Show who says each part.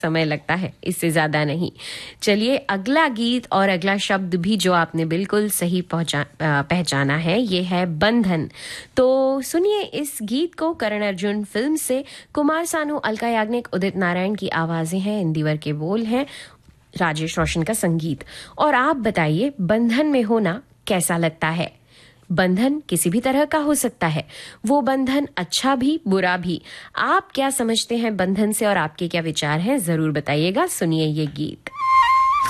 Speaker 1: समय लगता है, इससे ज्यादा नहीं। चलिए अगला गीत और अगला शब्द भी जो आपने बिल्कुल सही पहचाना है, ये है बंधन। तो सुनिए इस गीत को। करण अर्जुन फिल्म से, कुमार सानू, अलका याग्निक, उदित नारायण की आवाजें हैं, इंदिवर के बोल हैं, राजेश रोशन का संगीत। और आप बताइए बंधन में होना कैसा लगता है? बंधन किसी भी तरह का हो सकता है, वो बंधन अच्छा भी बुरा भी। आप क्या समझते हैं बंधन से और आपके क्या विचार हैं, जरूर बताइएगा। सुनिए ये गीत।